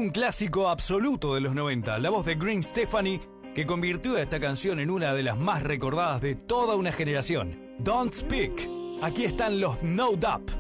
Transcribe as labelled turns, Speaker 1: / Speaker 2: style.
Speaker 1: Un clásico absoluto de los 90, la voz de Gwen Stefani, que convirtió a esta canción en una de las más recordadas de toda una generación. Don't Speak. Aquí están los No Doubt.